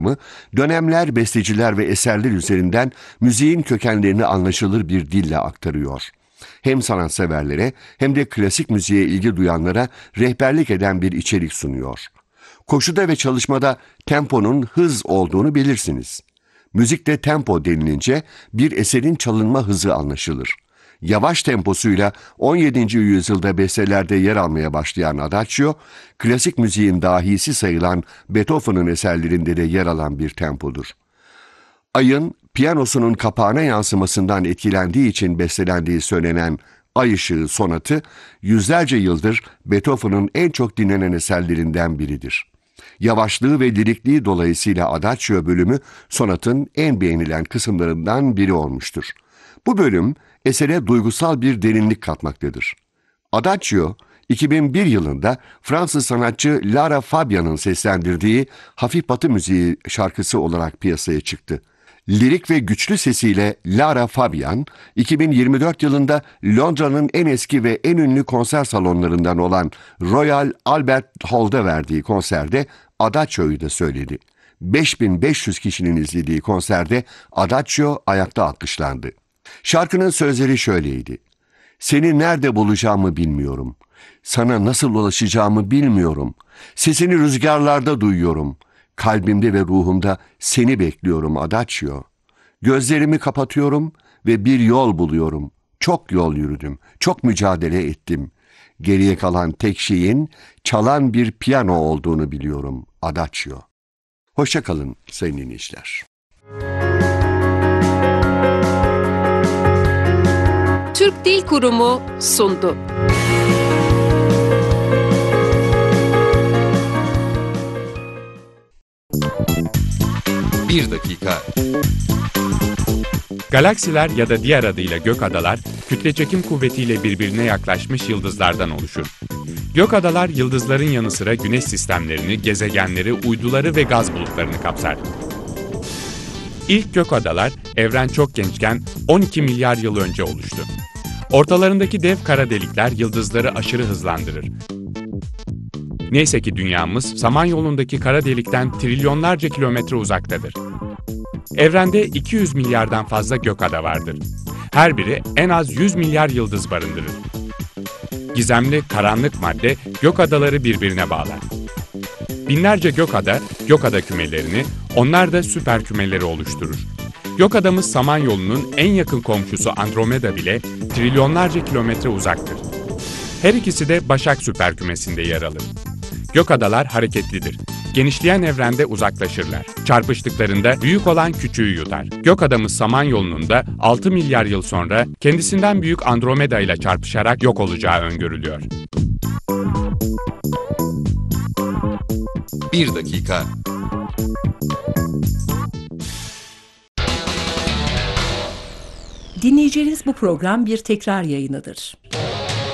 dönemler, besteciler ve eserler üzerinden müziğin kökenlerini anlaşılır bir dille aktarıyor. Hem sanatseverlere hem de klasik müziğe ilgi duyanlara rehberlik eden bir içerik sunuyor. Koşuda ve çalışmada temponun hız olduğunu bilirsiniz. Müzikte tempo denilince bir eserin çalınma hızı anlaşılır. Yavaş temposuyla 17. yüzyılda bestelerde yer almaya başlayan Adagio, klasik müziğin dahisi sayılan Beethoven'ın eserlerinde de yer alan bir tempodur. Ayın piyanosunun kapağına yansımasından etkilendiği için bestelendiği söylenen Ay Işığı sonatı, yüzlerce yıldır Beethoven'ın en çok dinlenen eserlerinden biridir. Yavaşlığı ve lirikliği dolayısıyla Adagio bölümü sonatın en beğenilen kısımlarından biri olmuştur. Bu bölüm esere duygusal bir derinlik katmaktadır. Adagio, 2001 yılında Fransız sanatçı Lara Fabian'ın seslendirdiği hafif batı müziği şarkısı olarak piyasaya çıktı. Lirik ve güçlü sesiyle Lara Fabian, 2024 yılında Londra'nın en eski ve en ünlü konser salonlarından olan Royal Albert Hall'da verdiği konserde Adagio'yu da söyledi. 5500 kişinin izlediği konserde Adagio ayakta alkışlandı. Şarkının sözleri şöyleydi: "Seni nerede bulacağımı bilmiyorum. Sana nasıl ulaşacağımı bilmiyorum. Sesini rüzgarlarda duyuyorum. Kalbimde ve ruhumda seni bekliyorum Adagio. Gözlerimi kapatıyorum ve bir yol buluyorum. Çok yol yürüdüm, çok mücadele ettim. Geriye kalan tek şeyin çalan bir piyano olduğunu biliyorum Adagio." Hoşça kalın sayın dinleyiciler. Türk Dil Kurumu sundu. Bir dakika. Galaksiler ya da diğer adıyla gökadalar, kütle çekim kuvvetiyle birbirine yaklaşmış yıldızlardan oluşur. Gökadalar, yıldızların yanı sıra güneş sistemlerini, gezegenleri, uyduları ve gaz bulutlarını kapsar. İlk gökadalar, evren çok gençken 12 milyar yıl önce oluştu. Ortalarındaki dev kara delikler yıldızları aşırı hızlandırır. Neyse ki dünyamız, Samanyolu'ndaki kara delikten trilyonlarca kilometre uzaktadır. Evrende 200 milyardan fazla gökada vardır. Her biri en az 100 milyar yıldız barındırır. Gizemli, karanlık madde gökadaları birbirine bağlar. Binlerce gökada kümelerini, onlar da süper kümeleri oluşturur. Gökadamız Samanyolu'nun en yakın komşusu Andromeda bile trilyonlarca kilometre uzaktır. Her ikisi de Başak süperkümesinde yer alır. Gökadalar hareketlidir. Genişleyen evrende uzaklaşırlar. Çarpıştıklarında büyük olan küçüğü yutar. Gökadamız Samanyolu'nun da 6 milyar yıl sonra kendisinden büyük Andromeda ile çarpışarak yok olacağı öngörülüyor. Bir dakika. Dinleyeceğiniz bu program bir tekrar yayınıdır.